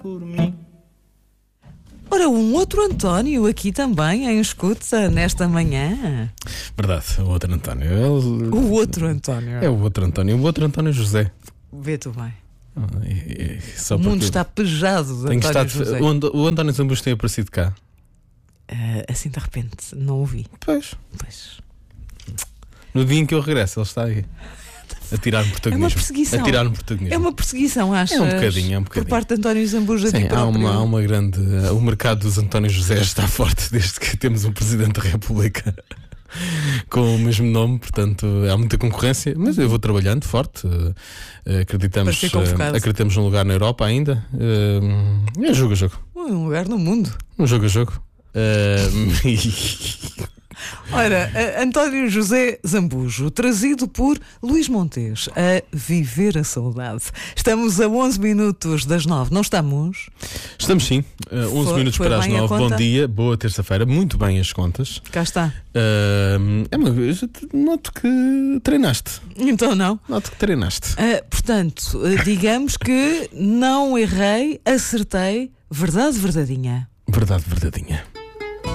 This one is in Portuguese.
por mim. Ora, um outro António aqui também em escuta nesta manhã. Verdade, o outro António. O outro António. É o outro António José. Vê tu bem. Só O mundo porque está pejado de tem que António estar. José. O António Zambujo tem aparecido cá. Assim de repente, não ouvi. Pois. Pois. No dia em que eu regresso, ele está aí. A tirar-me protagonismo. É uma perseguição. A tirar-me protagonismo. É uma perseguição, achas? É um bocadinho. Por parte de António Zambujo a Sim, ti próprio. há uma grande. O mercado dos António José está forte desde que temos um Presidente da República com o mesmo nome, portanto há muita concorrência, mas eu vou trabalhando forte. Acreditamos num lugar na Europa ainda. É jogo a jogo. Um lugar no mundo. Um jogo a jogo. Ora, António José Zambujo, trazido por Luís Montes, a viver a saudade. Estamos a 11 minutos das 9, não estamos? Estamos sim, 11 minutos para as 9. Bom dia, boa terça-feira, muito bem as contas. Cá está. Noto que treinaste. Então não. Noto que treinaste. Portanto, digamos que não errei, acertei, verdade verdadinha. Verdade verdadinha.